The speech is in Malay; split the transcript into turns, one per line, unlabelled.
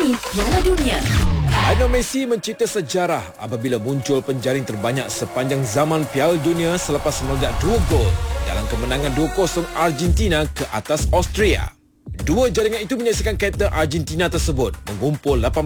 terkini Piala Dunia.
Lionel Messi mencipta sejarah apabila muncul penjaring terbanyak sepanjang zaman Piala Dunia selepas meledak 2 gol dalam kemenangan 2-0 Argentina ke atas Austria. Dua jaringan itu menyaksikan karakter Argentina tersebut mengumpul